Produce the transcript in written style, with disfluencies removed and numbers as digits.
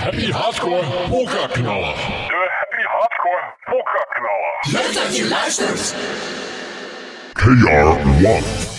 Happy Hardcore Polka Knaller. De Happy Hardcore Polka Knaller. Leuk dat je luistert. KR1.